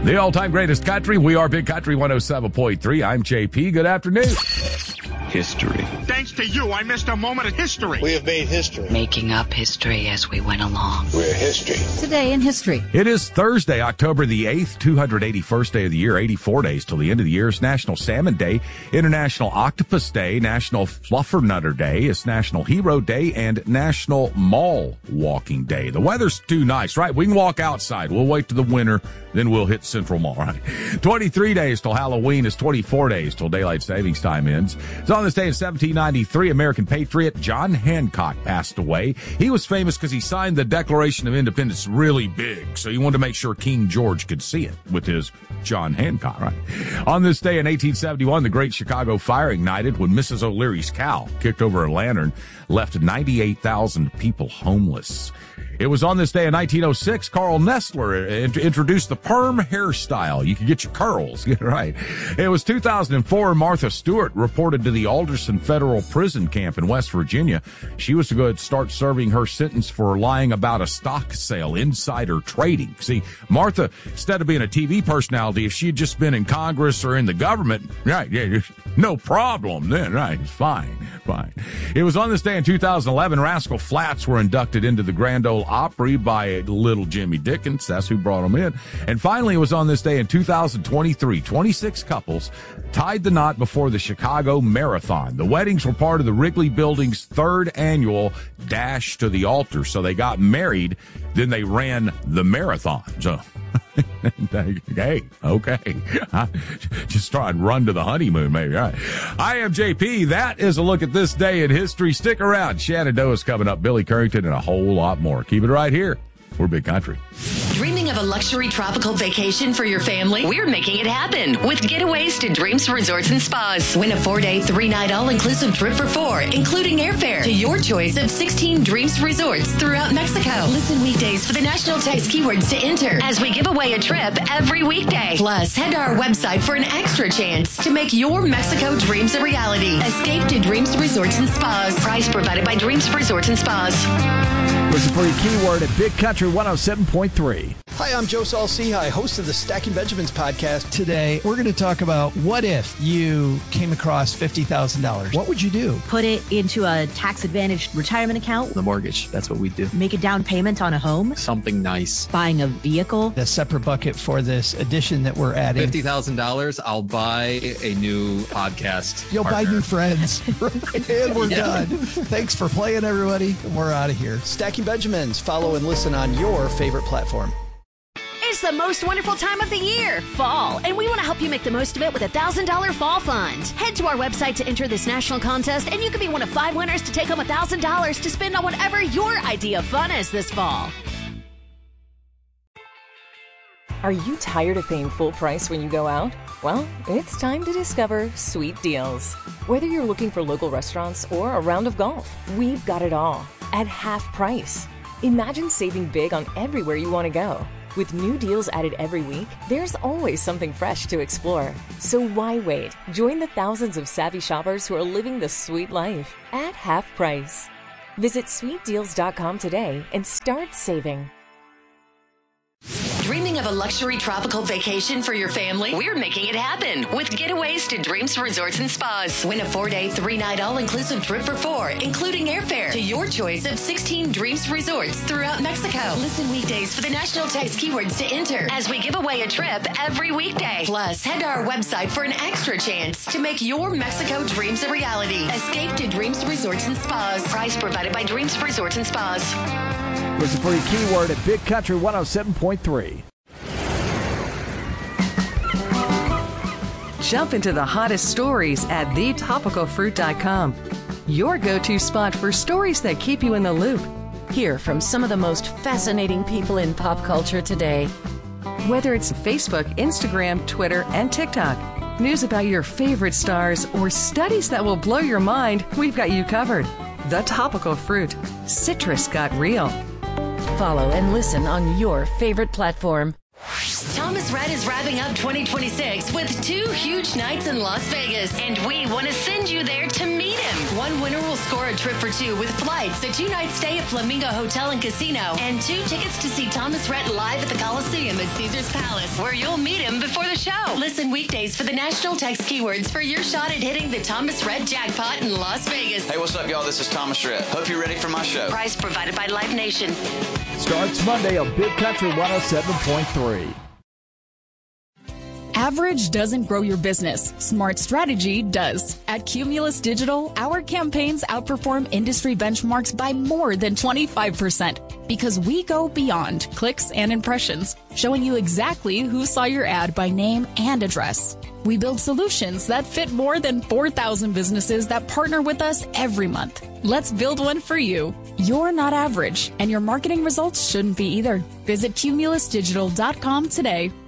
The all-time greatest country. We are Big Country 107.3. I'm JP. Good afternoon. History. Thanks to you, I missed a moment of history. We have made history. Making up history as we went along. We're history. Today in history. It is Thursday, October the 8th, 281st day of the year, 84 days till the end of the year. It's National Salmon Day, International Octopus Day, National Fluffernutter Day, it's National Hero Day, and National Mall Walking Day. The weather's too nice, right? We can walk outside. We'll wait till the winter, then we'll hit Central Mall, right? 23 days till Halloween is 24 days till Daylight Savings Time ends. It's on this day in 1793, American patriot John Hancock passed away. He was famous because he signed the Declaration of Independence really big, so he wanted to make sure King George could see it with his John Hancock, right? On this day in 1871, the Great Chicago Fire ignited when Mrs. O'Leary's cow kicked over a lantern, left 98,000 people homeless. It was on this day in 1906, Carl Nessler introduced the perm hairstyle. You could get your curls, right? It was 2004, Martha Stewart reported to the Alderson Federal Prison Camp in West Virginia. She was to go and start serving her sentence for lying about a stock sale, insider trading. See, Martha, instead of being a TV personality, if she had just been in Congress or in the government, right, yeah, no problem then, right? Fine. It was on this day in 2011, Rascal Flatts were inducted into the Grand Ole Opry by little Jimmy Dickens. That's who brought them in. And finally, it was on this day in 2023, 26 couples tied the knot before the Chicago Marathon. The weddings were part of the Wrigley Building's third annual Dash to the Altar. So they got married, then they ran the marathon. So, hey, okay. Just try and run to the honeymoon, maybe. All right. I am JP. That is a look at this day in history. Stick around. Shenandoah's coming up, Billy Currington, and a whole lot more. Keep it right here. We're Big Country. Dreaming of a luxury tropical vacation for your family? We're making it happen with Getaways to Dreams Resorts and Spas. Win a 4-day, 3-night all-inclusive trip for 4, including airfare to your choice of 16 Dreams Resorts throughout Mexico. Listen weekdays for the national text keywords to enter as we give away a trip every weekday. Plus, head to our website for an extra chance to make your Mexico dreams a reality. Escape to Dreams Resorts and Spas. Price provided by Dreams Resorts and Spas. Listen for your keyword at Big Country 107.3. Hi, I'm Joe Saul-Sehy, host of the Stacking Benjamins podcast. Today, we're going to talk about what if you came across $50,000. What would you do? Put it into a tax-advantaged retirement account. The mortgage, that's what we do. Make a down payment on a home. Something nice. Buying a vehicle. A separate bucket for this addition that we're adding. $50,000, I'll buy a new podcast You'll partner. buy new friends. And we're done. Thanks for playing, everybody. We're out of here. Stacking Benjamins. Follow and listen on your favorite platform. It's the most wonderful time of the year, fall, and we want to help you make the most of it with a $1,000 fall fund. Head to our website to enter this national contest, and you could be one of 5 winners to take home $1,000 to spend on whatever your idea of fun is this fall. Are you tired of paying full price when you go out? Well, it's time to discover Sweet Deals. Whether you're looking for local restaurants or a round of golf, we've got it all at half price. Imagine saving big on everywhere you want to go. With new deals added every week, there's always something fresh to explore. So why wait? Join the thousands of savvy shoppers who are living the sweet life at half price. Visit sweetdeals.com today and start saving. Dreaming of a luxury tropical vacation for your family? We're making it happen with Getaways to Dreams Resorts and Spas. Win a 4-day, 3-night all-inclusive trip for 4, including airfare to your choice of 16 Dreams Resorts throughout Mexico. Listen weekdays for the national text keywords to enter as we give away a trip every weekday. Plus, head to our website for an extra chance to make your Mexico dreams a reality. Escape to Dreams Resorts and Spas. Price provided by Dreams Resorts and Spas. Listen for your keyword at Big Country 107.3. Jump into the hottest stories at thetopicalfruit.com. Your go-to spot for stories that keep you in the loop. Hear from some of the most fascinating people in pop culture today. Whether it's Facebook, Instagram, Twitter, and TikTok, news about your favorite stars, or studies that will blow your mind, we've got you covered. The Topical Fruit. Citrus got real. Follow and listen on your favorite platform. Thomas Rhett is wrapping up 2026 with 2 huge nights in Las Vegas, and we want to send you there to meet him. One winner will score a trip for 2 with flights, a 2-night stay at Flamingo Hotel and Casino, and 2 tickets to see Thomas Rhett live at the Coliseum at Caesars Palace, where you'll meet him before the show. Listen weekdays for the national text keywords for your shot at hitting the Thomas Rhett jackpot in Las Vegas. Hey, what's up, y'all? This is Thomas Rhett. Hope you're ready for my show. Prize provided by Live Nation. Starts Monday on Big Country 107.3. Average doesn't grow your business. Smart strategy does. At Cumulus Digital, our campaigns outperform industry benchmarks by more than 25% because we go beyond clicks and impressions, showing you exactly who saw your ad by name and address. We build solutions that fit more than 4,000 businesses that partner with us every month. Let's build one for you. You're not average, and your marketing results shouldn't be either. Visit cumulusdigital.com today.